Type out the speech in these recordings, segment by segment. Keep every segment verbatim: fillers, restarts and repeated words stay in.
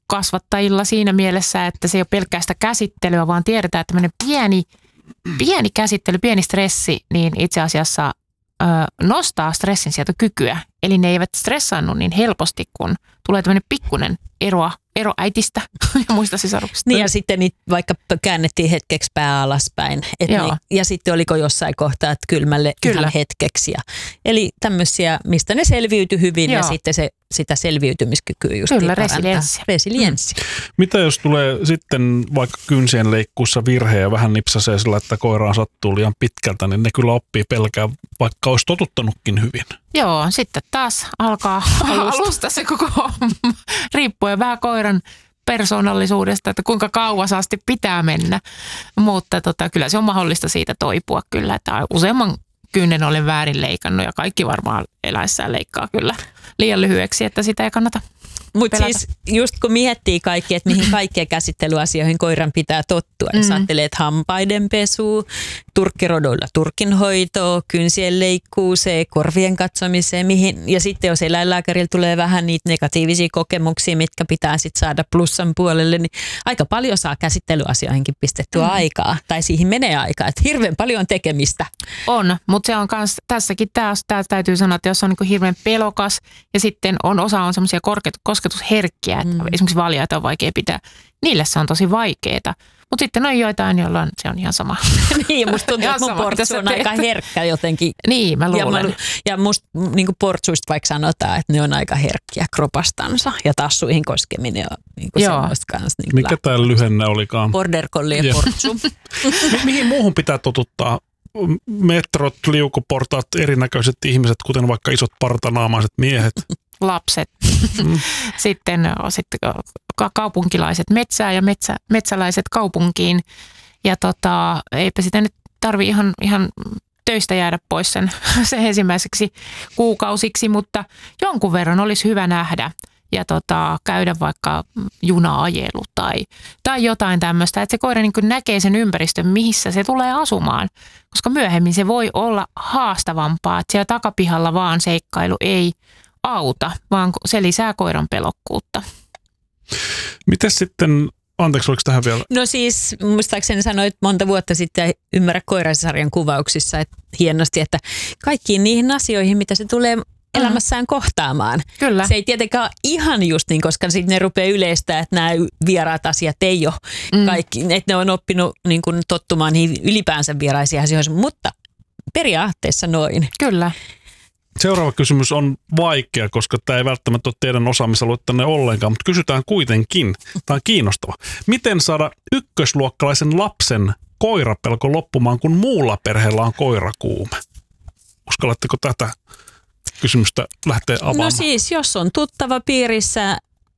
kasvattajilla siinä mielessä, että se ei ole pelkkää sitä käsittelyä, vaan tiedetään, että tämmöinen pieni, pieni käsittely, pieni stressi, niin itse asiassa ö, nostaa stressinsietokykyä. Eli ne eivät stressaannu niin helposti, kun tulee tämmöinen pikkuinen eroa, ero äitistä ja muista sisaruksista. Niin ja sitten niitä vaikka käännettiin hetkeksi pää alaspäin. Et ne, ja sitten oliko jossain kohtaa, että kylmälle Kyllä. ihan hetkeksi. Ja, eli tämmöisiä, mistä ne selviytyi hyvin Joo. ja sitten se, sitä selviytymiskykyä just Kyllä, resilienssi. resilienssi. Mm. Mitä jos tulee sitten vaikka kynsien leikkuussa virhe ja vähän nipsasee sillä, että koiraan sattuu liian pitkältä, niin ne kyllä oppii pelkää, vaikka olisi totuttanutkin hyvin. Joo, sitten taas alkaa alusta, alusta se koko homma, riippuen vähän koiran persoonallisuudesta, että kuinka kauas asti pitää mennä. Mutta tota, kyllä se on mahdollista siitä toipua kyllä, että useamman kynnen olen väärin leikannut ja kaikki varmaan eläessään leikkaa kyllä liian lyhyeksi, että sitä ei kannata Mutta siis just kun miettii kaikki, että mihin kaikkien käsittelyasioihin koiran pitää tottua, niin mm. ajattelee, että hampaidenpesu, turkkirodoilla turkinhoitoa, kynsien leikkuuseen, korvien katsomiseen, mihin, ja sitten jos eläinlääkärillä tulee vähän niitä negatiivisia kokemuksia, mitkä pitää sitten saada plussan puolelle, niin aika paljon saa käsittelyasioihinkin pistettyä mm. aikaa, tai siihen menee aikaa, että hirveän paljon tekemistä. On, mutta se on myös tässäkin taas, täytyy sanoa, että jos on niin hirveän pelokas, ja sitten on osa on semmoisia korkeat kosketusherkkiä, että mm. esimerkiksi valjaita on vaikea pitää. Niille se on tosi vaikeeta. Mutta sitten on joitain, joilla on, se on ihan sama. Niin, musta tuntuu, että mun portsu on aika herkkä jotenkin. Niin, mä luulen. Ja, mä, ja musta niin portsuista vaikka sanotaan, että ne on aika herkkiä kropastansa ja tassuihin koskeminen on niin semmoista kanssa. Niin mikä tämä lyhenne olikaan? Border collie ja portsu. Mihin muuhun pitää totuttaa? Metrot, liukuportaat, erinäköiset ihmiset, kuten vaikka isot partanaamaiset miehet. Lapset. Mm. Sitten, sitten kaupunkilaiset metsää ja metsä, metsäläiset kaupunkiin. Ja tota, eipä sitä nyt tarvi ihan, ihan töistä jäädä pois sen, sen ensimmäiseksi kuukausiksi, mutta jonkun verran olisi hyvä nähdä ja tota, käydä vaikka juna-ajelu tai, tai jotain tämmöistä, että se koira niin kuin näkee sen ympäristön, missä se tulee asumaan, koska myöhemmin se voi olla haastavampaa, että siellä takapihalla vaan seikkailu ei auta, vaan se lisää koiran pelokkuutta. Miten sitten, anteeksi, oliko tähän vielä? No siis, muistaakseni sanoit monta vuotta sitten Ymmärrä koirasarjan kuvauksissa, että hienosti, että kaikkiin niihin asioihin, mitä se tulee elämässään kohtaamaan. Kyllä. Se ei tietenkään ole ihan just niin, koska sitten ne rupeaa yleistää, että nämä vieraat asiat ei ole mm. kaikki, että ne on oppinut niin kuin tottumaan niihin ylipäänsä vieraisiin asioihin, mutta periaatteessa noin. Kyllä. Seuraava kysymys on vaikea, koska tämä ei välttämättä ole teidän osaamisaluettanne ollenkaan, mutta kysytään kuitenkin. Tämä on kiinnostava. Miten saada ykkösluokkalaisen lapsen koirapelko loppumaan, kun muulla perheellä on koirakuume? Uskallatteko tätä kysymystä lähteä avaamaan? No siis, jos on tuttava piirissä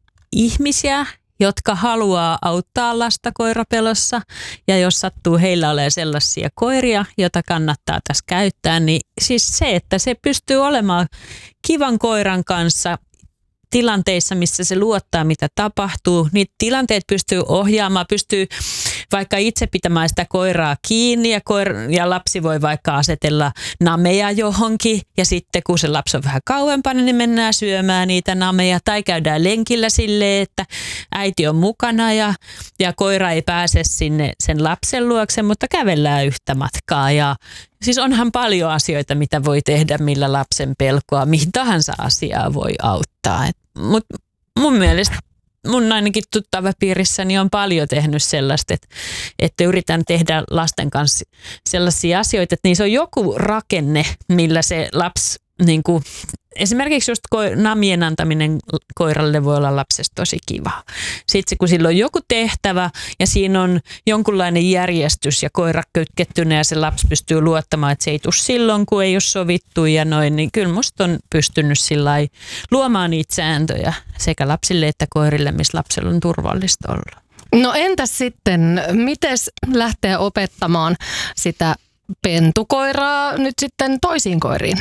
ihmisiä, jotka haluaa auttaa lasta koirapelossa ja jos sattuu heillä olemaan sellaisia koiria, joita kannattaa tässä käyttää, niin siis se, että se pystyy olemaan kivan koiran kanssa tilanteissa, missä se luottaa, mitä tapahtuu. Niitä tilanteet pystyy ohjaamaan, pystyy vaikka itse pitämään sitä koiraa kiinni ja, koira, ja lapsi voi vaikka asetella nameja johonkin ja sitten kun se lapsi on vähän kauempana, niin mennään syömään niitä nameja tai käydään lenkillä silleen, että äiti on mukana ja, ja koira ei pääse sinne sen lapsen luokse, mutta kävellään yhtä matkaa ja siis onhan paljon asioita, mitä voi tehdä, millä lapsen pelkoa, mihin tahansa asiaa voi auttaa. Mutta mun mielestä mun ainakin tuttava piirissäni on paljon tehnyt sellaista, että, että yritän tehdä lasten kanssa sellaisia asioita, että niissä on joku rakenne, millä se lapsi, niin kuin, esimerkiksi just ko- namien antaminen koiralle voi olla lapsesta tosi kiva. Sitten kun sillä on joku tehtävä ja siinä on jonkunlainen järjestys ja koira kytkettynä ja se lapsi pystyy luottamaan, että se ei tule silloin, kun ei ole sovittu ja noin, niin kyllä musta on pystynyt sillai luomaan niitä sääntöjä sekä lapsille että koirille, missä lapsella on turvallista olla. No entäs sitten, miten lähtee opettamaan sitä pentukoiraa nyt sitten toisiin koiriin?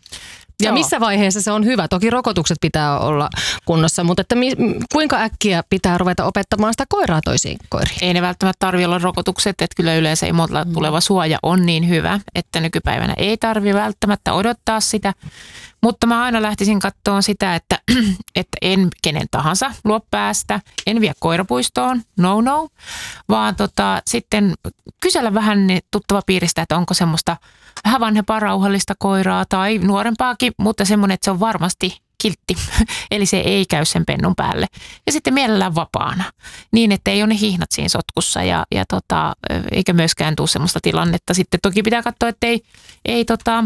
Ja Joo. missä vaiheessa se on hyvä? Toki rokotukset pitää olla kunnossa, mutta että mi, kuinka äkkiä pitää ruveta opettamaan sitä koiraa toisiin koiriin? Ei ne välttämättä tarvitse olla rokotukset, että kyllä yleensä imolta tuleva suoja on niin hyvä, että nykypäivänä ei tarvitse välttämättä odottaa sitä. Mutta mä aina lähtisin katsomaan sitä, että, että en kenen tahansa luo päästä, en vie koirapuistoon, no no, vaan tota, sitten kysellä vähän tuttava piiristä, että onko semmoista vähän vanhempaa rauhallista koiraa tai nuorempaakin, mutta semmoinen, että se on varmasti kiltti, eli se ei käy sen pennun päälle. Ja sitten mielellään vapaana, niin että ei ole ne hihnat siinä sotkussa ja, ja tota, eikä myöskään tule semmoista tilannetta. Sitten toki pitää katsoa, että ei, ei tota,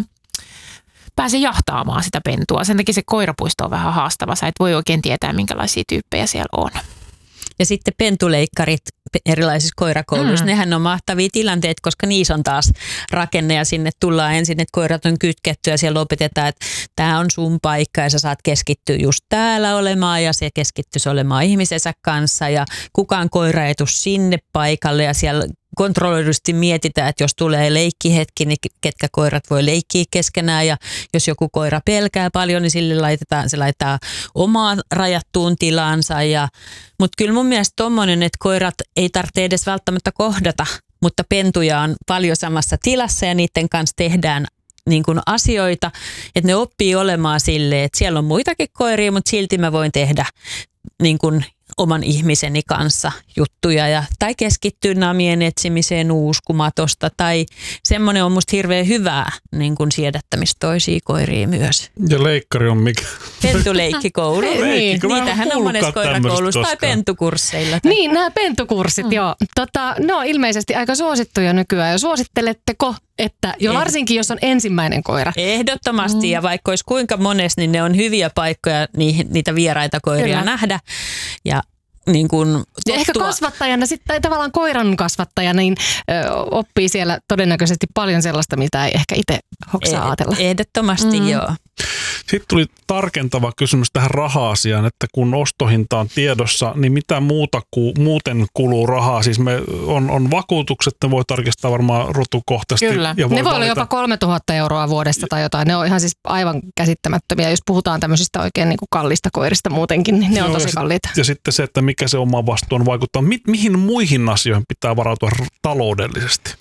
pääse jahtaamaan sitä pentua. Sen takia se koirapuisto on vähän haastava. Sä et voi oikein tietää, minkälaisia tyyppejä siellä on. Ja sitten pentuleikkarit erilaisissa koirakouluissa, mm. nehän on mahtavia tilanteita, koska niissä on taas rakenne ja sinne tullaan ensin, että koirat on kytketty ja siellä opetetaan, että tämä on sun paikka ja sä saat keskittyä just täällä olemaan ja se keskittyisi olemaan ihmisensä kanssa ja kukaan koira ei tule sinne paikalle ja siellä kontrolloidusti mietitään, että jos tulee leikkihetki, niin ketkä koirat voi leikkiä keskenään ja jos joku koira pelkää paljon, niin sille laitetaan, se laittaa omaan rajattuun tilaansa. Ja, mutta kyllä mun mielestä tommonen, että koirat ei tarvitse edes välttämättä kohdata, mutta pentuja on paljon samassa tilassa ja niiden kanssa tehdään niin kuin asioita, että ne oppii olemaan silleen, että siellä on muitakin koiria, mutta silti mä voin tehdä niin kuin oman ihmiseni kanssa juttuja ja, tai keskittyä namien etsimiseen uuskumatosta tai semmoinen on musta hirveän hyvää niin kuin siedättämistä toisia koiria myös. Ja leikkari on mikä? Pentuleikkikoulu. Niin, niitähän on monessa koirakoulussa tai pentukursseilla. Tai. Niin, nämä pentukurssit, mm. joo. Tota, ne on ilmeisesti aika suosittuja nykyään. Ja suositteletteko, että jo varsinkin jos on ensimmäinen koira? Ehdottomasti, mm. ja vaikka olisi kuinka monessa, niin ne on hyviä paikkoja niihin, niitä vieraita koiria Kyllä. nähdä. Ja niin kuin ja ehkä kasvattajana, sitten tavallaan koiran kasvattajana, niin ö, oppii siellä todennäköisesti paljon sellaista, mitä ei ehkä itse hoksaa ajatella. Ehdottomasti mm. joo. Sitten tuli tarkentava kysymys tähän raha-asiaan, että kun ostohinta on tiedossa, niin mitä muuta ku, muuten kuluu rahaa? Siis me on, on vakuutukset, ne voi tarkistaa varmaan rutukohtaisesti. Kyllä. Ja voi ne voi valita. olla jopa kolmetuhatta euroa vuodesta tai jotain. Ne on ihan siis aivan käsittämättömiä. Jos puhutaan tämmöisistä oikein niin kuin kallista koirista muutenkin, niin ne Joo, on tosi ja kalliita. Sit, ja sitten se, että mikä se oma vastuu on vaikuttaa. Mi, mihin muihin asioihin pitää varautua taloudellisesti?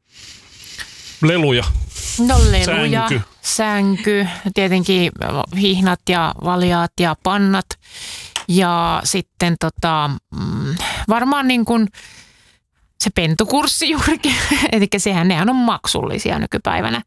Leluja. No leluja, sänky. sänky, tietenkin hihnat ja valjaat ja pannat ja sitten tota, varmaan niin kuin se pentukurssi juurikin, eli sehän nehän on maksullisia nykypäivänä,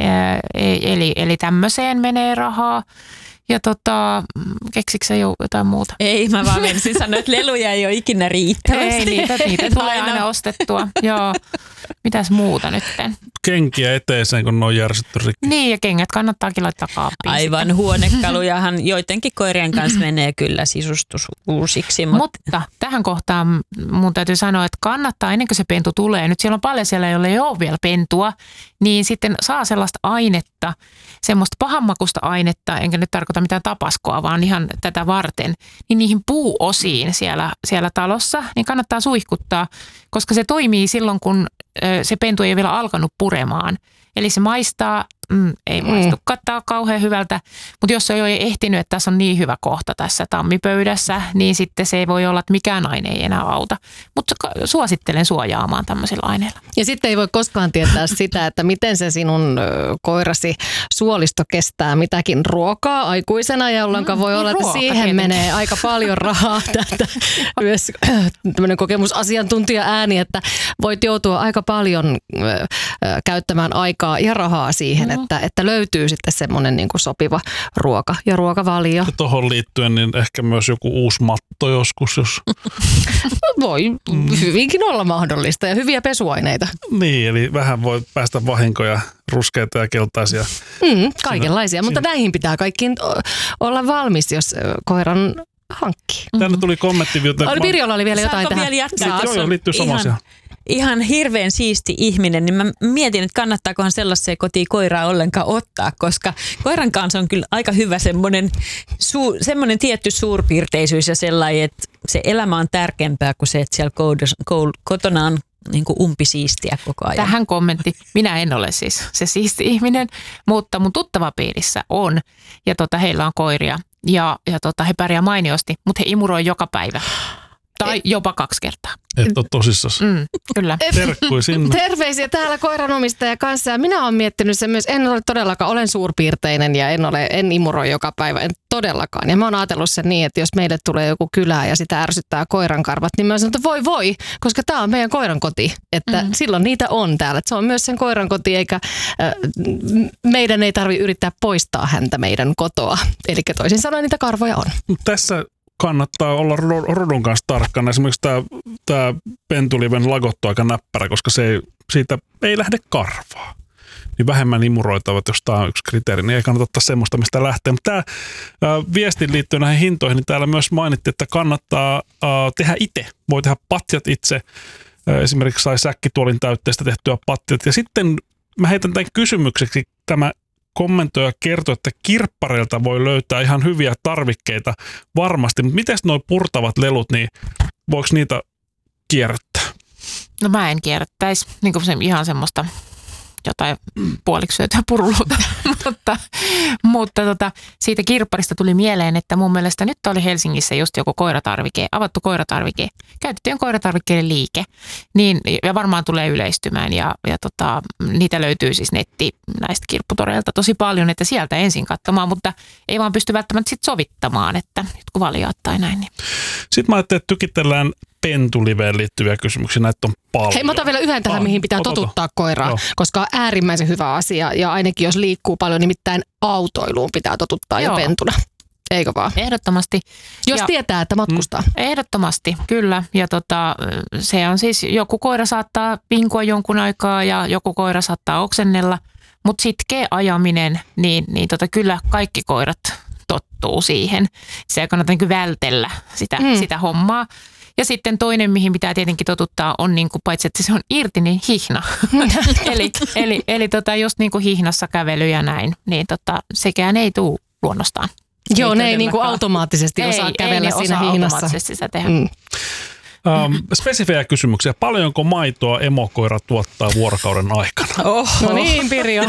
eli, eli tämmöiseen menee rahaa. Ja tota, keksikö sä jo jotain muuta? Ei, mä vaan menisin sanoa, että leluja ei ole ikinä riittävästi. Ei, niitä, niitä tulee aina ostettua. Joo. Mitäs muuta nyt? Kenkiä eteeseen, kun ne on järjestetty rikki. Niin, ja kengät kannattaakin laittaa kaappiin. Aivan, sitten. Huonekalujahan joidenkin koirien kanssa menee kyllä sisustus uusiksi. Mutta... mutta tähän kohtaan mun täytyy sanoa, että kannattaa ennen kuin se pentu tulee. Nyt siellä on paljon siellä, joilla ei ole vielä pentua, niin sitten saa sellaista ainetta, semmoista pahanmakuista ainetta, enkä nyt tarkoita mitään tapaskoa, vaan ihan tätä varten, niin niihin puuosiin siellä, siellä talossa, niin kannattaa suihkuttaa, koska se toimii silloin, kun se pentu ei ole vielä alkanut puremaan. Eli se maistaa, mm, ei maistu mm. kattaa kauhean hyvältä, mutta jos se ei ole ehtinyt, että tässä on niin hyvä kohta tässä tammipöydässä, niin sitten se ei voi olla, että mikään aine ei enää auta. Mutta suosittelen suojaamaan tämmöisillä aineilla. Ja sitten ei voi koskaan tietää sitä, että miten se sinun koirasi suolisto kestää mitäkin ruokaa aikuisena, jolloin mm, voi olla, että ruoka, siihen tietenkin. Menee aika paljon rahaa. Tätä. Myös tämmöinen kokemusasiantuntija ääni, että voit joutua aika paljon käyttämään aikaa ja rahaa siihen, mm. että, että löytyy sitten semmoinen niin kuin sopiva ruoka ja ruokavalio. Ja tuohon liittyen niin ehkä myös joku uusi matto joskus, jos... Voi hyvinkin olla mahdollista ja hyviä pesuaineita. Niin, eli vähän voi päästä vahinkoja, ruskeita ja keltaisia. Mm, kaikenlaisia, siinä, mutta siinä. Näihin pitää kaikkiin olla valmis, jos koiran hankkii. Tänne tuli kommentti. Oli Pirjolla oli vielä jotain Saanko tähän. Vielä jatkaa? Joo, joo, liittyy samaan asiaan. Ihan hirveän siisti ihminen, niin mä mietin, että kannattaakohan sellaiseen kotiin koiraa ollenkaan ottaa, koska koiran kanssa on kyllä aika hyvä semmoinen, su, semmoinen tietty suurpiirteisyys ja sellainen, että se elämä on tärkeämpää kuin se, että siellä koudus, koul, kotona on niin kuin umpisiistiä koko ajan. Tähän kommentti. Minä en ole siis se siisti ihminen, mutta mun tuttava piirissä on ja tota, heillä on koiria ja, ja tota, he pärjää mainiosti, mutta he imuroi joka päivä. Tai jopa kaksi kertaa. Et ole tosissaan. Mm, kyllä. Terkkui sinne. Terveisiä täällä koiranomistaja kanssa. Ja minä olen miettinyt sen myös, en ole todellakaan, olen suurpiirteinen ja en, ole, en imuroi joka päivä, en todellakaan. Ja mä oon ajatellut sen niin, että jos meille tulee joku kylä ja sitä ärsyttää koirankarvat, niin mä sanon, että voi voi, koska tää on meidän koiran koti. Että mm. silloin niitä on täällä. Että se on myös sen koiran koti, eikä äh, meidän ei tarvitse yrittää poistaa häntä meidän kotoa. Eli toisin sanoen niitä karvoja on. Tässä kannattaa olla rodun kanssa tarkkana. Esimerkiksi tämä, tämä pentuliven lagotto on aika näppärä, koska se ei, siitä ei lähde karvaa. Niin vähemmän imuroitavat, jos tämä on yksi kriteeri, niin ei kannata ottaa semmoista, mistä lähtee. Mutta tämä ää, viestin liittyen näihin hintoihin, niin täällä myös mainittiin, että kannattaa ää, tehdä itse. Voi tehdä patjat itse. Ää, esimerkiksi sai säkkituolin täytteestä tehtyä patjat. Ja sitten mä heitän tämän kysymykseksi. Tämä kommentoija kertoo, että kirppareilta voi löytää ihan hyviä tarvikkeita varmasti. Mutta miten nuo purtavat lelut, niin voiko niitä kierrättää? No mä en kierrättäisi niin kuin se ihan semmoista jotain puoliksi syötyä puruluuta, mutta, mutta tota, siitä kirpparista tuli mieleen, että mun mielestä nyt oli Helsingissä just joku koiratarvike, avattu koiratarvike, käytettyjen koiratarvikkeiden liike, niin, ja varmaan tulee yleistymään ja, ja tota, niitä löytyy siis netti näistä kirpputoreilta tosi paljon, että sieltä ensin katsomaan, mutta ei vaan pysty välttämättä sit sovittamaan, että nyt kun valiaat tai näin. Niin. Sitten mä ajattelin, että tykitellään pentuliveen liittyviä kysymyksiä, näitä on paljon. Hei, mä otan vielä yhden tähän, mihin pitää totuttaa koiraa, koska on äärimmäisen hyvä asia ja ainakin jos liikkuu paljon, nimittäin autoiluun pitää totuttaa jo pentuna. Eikö vaan? Ehdottomasti. Jos ja, tietää, että matkustaa. Ehdottomasti, kyllä. Ja tota, se on siis, joku koira saattaa vinkua jonkun aikaa ja joku koira saattaa oksennella, mutta sitkeä ajaminen, niin, niin tota, kyllä kaikki koirat tottuu siihen. Se ei kannata niin vältellä sitä, mm. sitä hommaa. Ja sitten toinen, mihin pitää tietenkin totuttaa, on niin kuin, paitsi että se on irti, niin hihna. eli eli, eli tota, just niin kuin hihnassa kävely ja näin, niin tota, sekään ei tule luonnostaan. Joo, ei ne ei niin kuin automaattisesti ei, osaa kävellä ei siinä osaa hihnassa. automaattisesti sitä tehdä. Mm. Um, spesifejä kysymyksiä. Paljonko maitoa emokoira tuottaa vuorokauden aikana? Oho. No niin, Pirjo.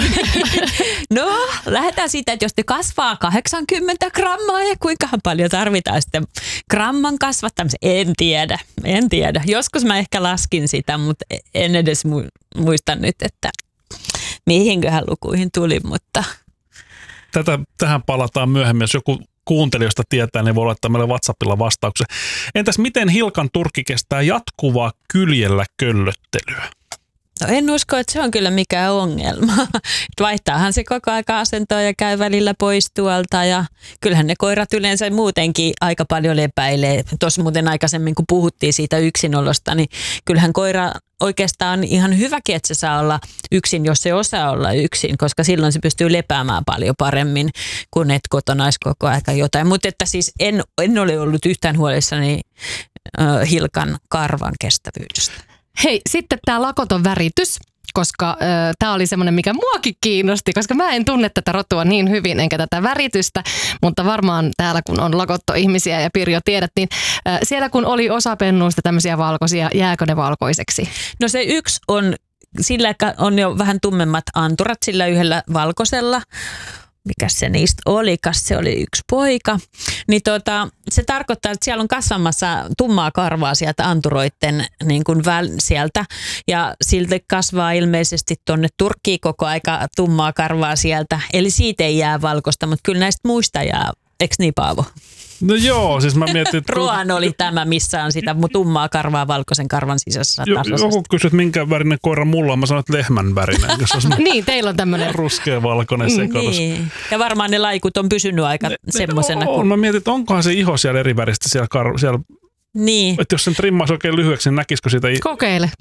No, lähdetään siitä, että jos te kasvaa kahdeksankymmentä grammaa ja kuinkahan paljon tarvitaan sitten gramman kasvattamisen. En tiedä, en tiedä. Joskus mä ehkä laskin sitä, mutta en edes muista nyt, että mihinköhän lukuihin tuli, mutta... Tätä, tähän palataan myöhemmin, jos joku kuuntelijoista tietää, niin voi laittaa meille WhatsAppilla vastauksen. Entäs miten Hilkan turkki kestää jatkuvaa kyljellä köllöttelyä? No en usko, että se on kyllä mikään ongelma. Vaihtaahan se koko aika asentoa ja käy välillä pois tuolta ja kyllähän ne koirat yleensä muutenkin aika paljon lepäilee. Tuossa muuten aikaisemmin, kun puhuttiin siitä yksinolosta, niin kyllähän koira oikeastaan ihan hyväkin, että se saa olla yksin, jos se osaa olla yksin, koska silloin se pystyy lepäämään paljon paremmin, kun et kotona olisi koko aika jotain. Mutta että siis en, en ole ollut yhtään huolissani äh, Hilkan karvan kestävyydestä. Hei, sitten tämä lakoton väritys, koska äh, tämä oli semmoinen, mikä muakin kiinnosti, koska mä en tunne tätä rotua niin hyvin, enkä tätä väritystä, mutta varmaan täällä kun on lakottoihmisiä ja Pirjo tiedät, niin äh, siellä kun oli osa pennuista tämmöisiä valkoisia, jääkö ne valkoiseksi? No se yksi on, sillä on jo vähän tummemmat anturat sillä yhdellä valkoisella. Mikä se niistä olikas, se oli yksi poika, niin tota, se tarkoittaa, että siellä on kasvamassa tummaa karvaa sieltä anturoitten niin kuin väl, sieltä ja siltä kasvaa ilmeisesti tuonne turkkiin koko aika tummaa karvaa sieltä, eli siitä ei jää valkoista, mutta kyllä näistä muista jää, eikö niin Paavo? No joo, siis mä mietin, että... Ruoan oli tämä, missä on sitä tummaa karvaa valkoisen karvan sisässä tasoisesti. Joku kysyi, että minkä värinen koira mulla on, mä sanoin, että lehmän värinen. Niin, teillä on tämmöinen ruskea-valkoinen sekoitus. Niin. Ja varmaan ne laikut on pysynyt aika semmoisena. On, kun... Mä mietin, että onkohan se iho siellä eri väristä siellä, kar... siellä... Niin. Että jos sen trimmaisi oikein lyhyeksi, niin näkisikö sitä... Kokeile.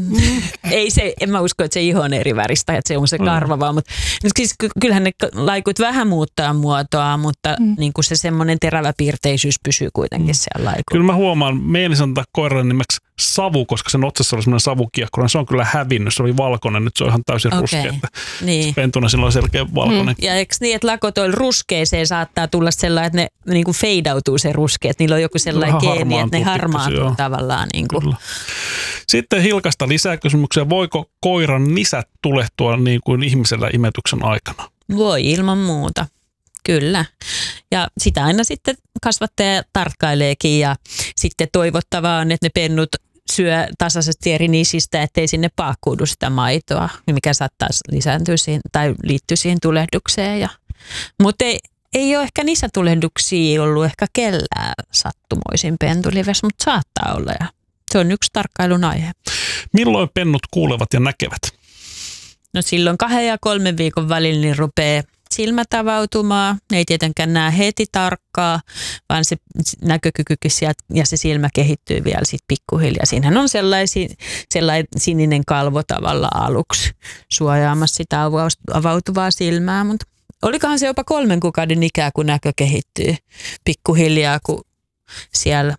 Ei se, en mä usko, että se iho on eri väristä, että se on se karva vaan, mutta siis kyllähän ne laikut vähän muuttaa muotoa, mutta mm. niin kuin se semmoinen terävä piirteisyys pysyy kuitenkin mm. siellä laikulla. Kyllä mä huomaan, meidän sanotaan koiran nimeksi savu, koska sen otsassa oli semmoinen savukiekko, niin se on kyllä hävinnyt, se oli valkoinen, nyt se on ihan täysin okay. ruskea, että niin. Pentuna silloin on selkeä valkoinen. Mm. Ja eikö niin, että lakotoilla ruskeeseen saattaa tulla sellainen, että ne niin kuin feidautuu se ruskea, että niillä on joku sellainen geeni, että ne harmaantuu tavallaan. Niin kuin. Sitten Hilkasta lisää kysymyksiä. Voiko koiran nisät tulehtua niin kuin ihmisellä imetyksen aikana? Voi ilman muuta. Kyllä. Ja sitä aina sitten kasvattaja tarkkaileekin ja sitten toivottavaa on, että ne pennut syö tasaisesti eri nisistä, ettei sinne paakkuudu sitä maitoa, mikä saattaa lisääntyä siihen, tai liittyä siihen tulehdukseen. Ja, mutta ei, ei ole ehkä nisätulehduksia ollut ehkä kellään sattumoisin pentulivessä, mutta saattaa olla ja se on yksi tarkkailun aihe. Milloin pennut kuulevat ja näkevät? No silloin kahden ja kolmen viikon välillä niin rupeaa silmät avautumaan. Ne ei tietenkään näe heti tarkkaa, vaan se näkökykykin sieltä ja se silmä kehittyy vielä sitten pikkuhiljaa. Siinähän on sellainen, sellainen sininen kalvo tavalla aluksi suojaamassa sitä avautuvaa silmää, mutta olikohan se jopa kolmen kuukauden ikää, kun näkö kehittyy pikkuhiljaa, kun siellä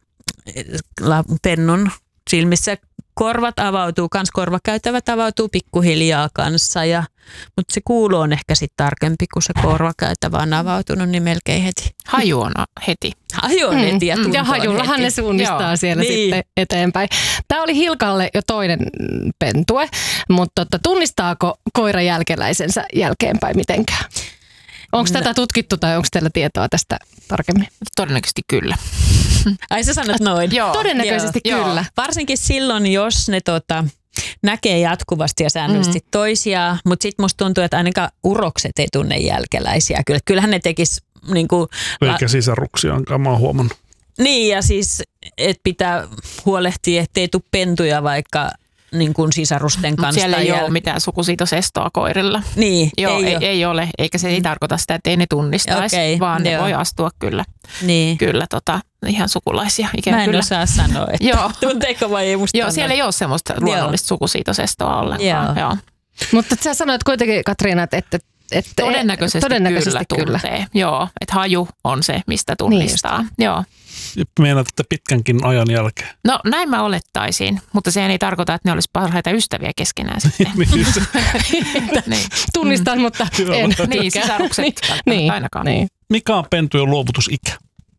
pennun silmissä korvat avautuu, kans korvakäytävät avautuu pikkuhiljaa kanssa, ja, mutta se kuulu on ehkä sitten tarkempi, kun se korvakäytävä on avautunut, niin melkein heti. Haju on heti. Haju on heti ja tunto ja hajullahan heti. Ne suunnistaa Joo. siellä niin. sitten eteenpäin. Tämä oli Hilkalle jo toinen pentue, mutta totta, tunnistaako koira jälkeläisensä jälkeenpäin mitenkään? Onko no. tätä tutkittu tai onko teillä tietoa tästä tarkemmin? Todennäköisesti kyllä. Ai sä sanot noin? Joo. Todennäköisesti Joo. kyllä. Varsinkin silloin, jos ne tota, näkee jatkuvasti ja säännöllisesti mm. toisiaan, mutta sitten musta tuntuu, että ainakaan urokset ei tunne jälkeläisiä. Kyllä, kyllähän ne tekis niinku... Eikä sisaruksiaankaan, mä oon huomannut. Niin ja siis, että pitää huolehtia, ettei tule pentuja vaikka... niin kuin sisarusten kanssa. Mutta siellä ei jäl... ole mitään sukusiitosestoa koirilla. Niin, Joo, ei, ei, ole. ei ole, eikä se ei tarkoita sitä, että ei ne tunnistaisi, okay, vaan joo. ne voi astua kyllä, niin. kyllä tota, ihan sukulaisia. Ikään Mä en kyllä. osaa sanoa, että joo. tunteeko vai ei musta Joo, siellä ei ole semmoista luonnollista sukusiitosestoa ollenkaan. Joo. Joo. Mutta sä sanoit kuitenkin, Katriina, että, että, että todennäköisesti, todennäköisesti kyllä tuntee. Joo, että haju on se, mistä tunnistaa. Niin Joo. Meinaat, että pitkänkin ajan jälkeen. No näin mä olettaisin, mutta se ei tarkoita, että ne olisi parhaita ystäviä keskenään sitten. niin. Tunnistan, mm. mutta en. Niin, sisarukset niin. ainakaan. Niin. Mikä on pentujen luovutusikä?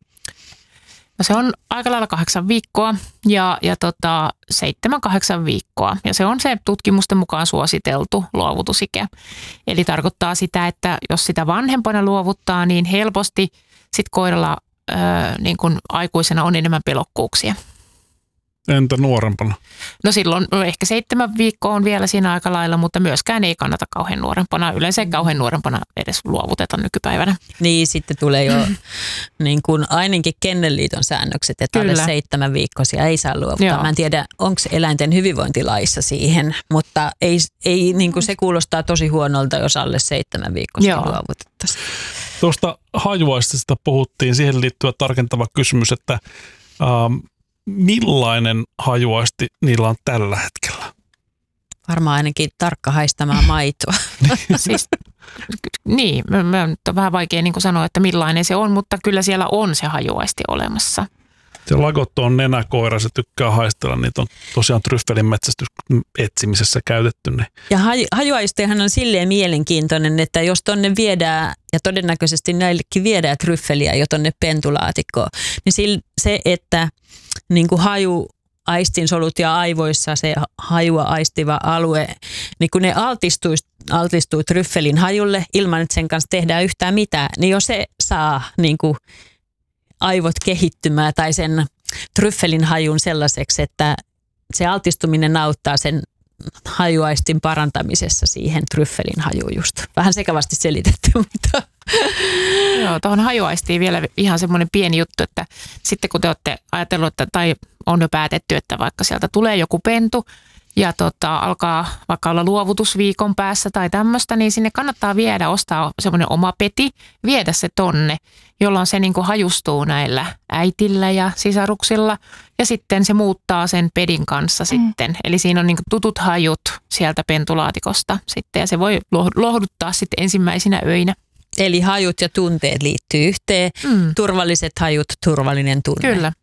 No se on aika lailla kahdeksan viikkoa ja, ja tota, seitsemän, kahdeksan viikkoa. Ja se on se tutkimusten mukaan suositeltu luovutusikä. Eli tarkoittaa sitä, että jos sitä vanhempana luovuttaa, niin helposti sit koiralla ö, niin kuin aikuisena on enemmän pelokkuuksia. Entä nuorempana? No silloin no ehkä seitsemän viikkoa on vielä siinä aika lailla, mutta myöskään ei kannata kauhean nuorempana. Yleensä kauhean nuorempana edes luovuteta nykypäivänä. Niin, sitten tulee jo niin kuin ainakin Kennelliiton säännökset, että alle seitsemän viikkoisia ei saa luovuttaa. Joo. Mä en tiedä, onko eläinten hyvinvointilaissa siihen, mutta ei, ei niin kuin se kuulostaa tosi huonolta, jos alle seitsemän viikkoisia luovutettaisiin. Tuosta hajuaistista puhuttiin, siihen liittyvä tarkentava kysymys, että ähm, millainen hajuaisti niillä on tällä hetkellä? Varmaan ainakin tarkka haistamaan maitoa. siis, niin, on vähän vaikea niin kuin sanoa, että millainen se on, mutta kyllä siellä on se hajuaisti olemassa. Se Lagotto on nenäkoira, se tykkää haistella, niitä on tosiaan tryffelin metsästys etsimisessä käytetty. Niin. Ja haju, hajuaistehan on silleen mielenkiintoinen, että jos tonne viedään, ja todennäköisesti näillekin viedään tryffeliä jo tonne pentulaatikkoon, niin se, että niin kuin haju aistinsolut ja aivoissa se hajua aistiva alue, niin kun ne altistuu, altistuu tryffelin hajulle ilman, että sen kanssa tehdään yhtään mitään, niin jo se saa niin kuin aivot kehittymään tai sen tryffelin hajun sellaiseksi, että se altistuminen auttaa sen hajuaistin parantamisessa siihen tryffelin hajuun just. Vähän sekavasti selitetty, mutta... Joo, tuohon hajuaistiin vielä ihan semmoinen pieni juttu, että sitten kun te olette ajatellut, että, tai on jo päätetty, että vaikka sieltä tulee joku pentu ja tota, alkaa vaikka olla luovutusviikon päässä tai tämmöistä, niin sinne kannattaa viedä, ostaa semmoinen oma peti, viedä se tonne, jolloin se niin kuin hajustuu näillä äitillä ja sisaruksilla ja sitten se muuttaa sen pedin kanssa mm. sitten. Eli siinä on niin kuin tutut hajut sieltä pentulaatikosta sitten ja se voi lohduttaa sitten ensimmäisinä öinä. Eli hajut ja tunteet liittyy yhteen. Mm. Turvalliset hajut, turvallinen tunne. Kyllä.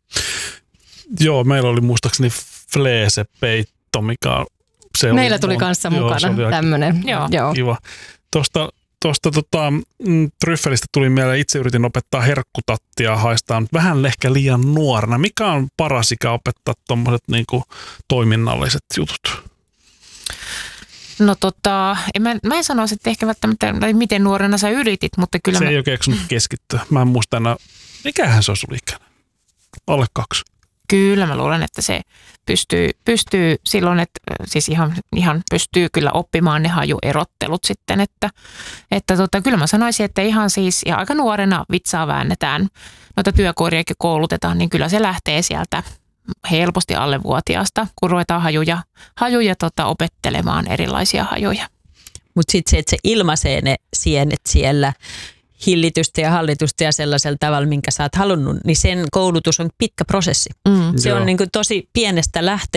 Joo, meillä oli muistaakseni fleesepeitto, mikä se meillä oli, tuli kanssa on, mukana tämmöinen. Joo. Joo. Kiva. Tuosta, tuosta tota, tryffelistä tuli mieleen, itse yritin opettaa herkkutattia haistaa vähän ehkä liian nuorena. Mikä on paras ikä opettaa tuommoiset niinku toiminnalliset jutut? No tota, en mä, mä en sanoisi, että ehkä välttämättä, tai miten nuorena sä yritit, mutta kyllä Se mä... ei ole keksinyt keskittyä. Mä en muista enää, mikähän se olisi ollut ikäinen? Alle kaksi. Kyllä mä luulen, että se pystyy, pystyy silloin, että siis ihan, ihan pystyy kyllä oppimaan ne hajuerottelut sitten, että, että tota, kyllä mä sanoisin, että ihan siis ja aika nuorena vitsaa väännetään, noita työkoiriakin koulutetaan, niin kyllä se lähtee sieltä helposti alle vuotiaasta, kun ruvetaan hajuja, hajuja tota, opettelemaan erilaisia hajuja. Mutta sitten se, että se ilmaisee ne sienet siellä hillitystä ja hallitusta ja sellaisella tavalla, minkä sä oot halunnut, niin sen koulutus on pitkä prosessi. Mm. Se Joo. on niin kuin tosi pienestä lähtee.